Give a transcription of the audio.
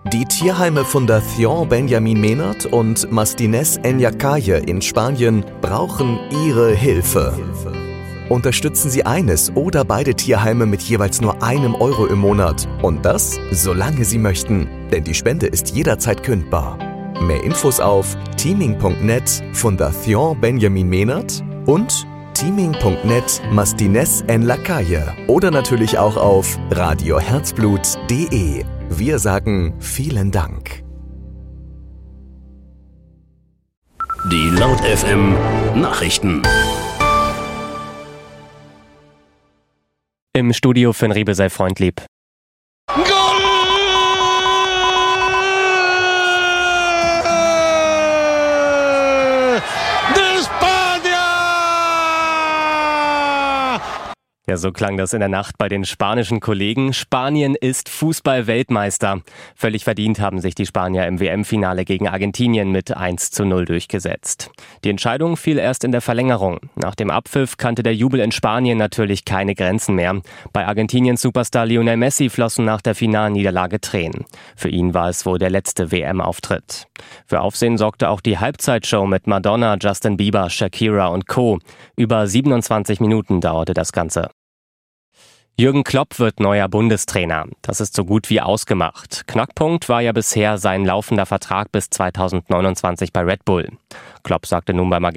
Die Tierheime Fundación Benjamin Menard und Mastines en la Calle in Spanien brauchen Ihre Hilfe. Unterstützen Sie eines oder beide Tierheime mit jeweils nur €1 im Monat. Und das, solange Sie möchten. Denn die Spende ist jederzeit kündbar. Mehr Infos auf teaming.net Fundación Benjamin Menard und teaming.net Mastines en la Calle oder natürlich auch auf radioherzblut.de. Wir sagen vielen Dank. Die Laut FM Nachrichten. Im Studio Finn Riebe, sei freundlieb. Ja, so klang das in der Nacht bei den spanischen Kollegen. Spanien ist Fußball-Weltmeister. Völlig verdient haben sich die Spanier im WM-Finale gegen Argentinien mit 1:0 durchgesetzt. Die Entscheidung fiel erst in der Verlängerung. Nach dem Abpfiff kannte der Jubel in Spanien natürlich keine Grenzen mehr. Bei Argentiniens Superstar Lionel Messi flossen nach der Finalniederlage Tränen. Für ihn war es wohl der letzte WM-Auftritt. Für Aufsehen sorgte auch die Halbzeitshow mit Madonna, Justin Bieber, Shakira und Co. Über 27 Minuten dauerte das Ganze. Jürgen Klopp wird neuer Bundestrainer. Das ist so gut wie ausgemacht. Knackpunkt war ja bisher sein laufender Vertrag bis 2029 bei Red Bull. Klopp sagte nun beim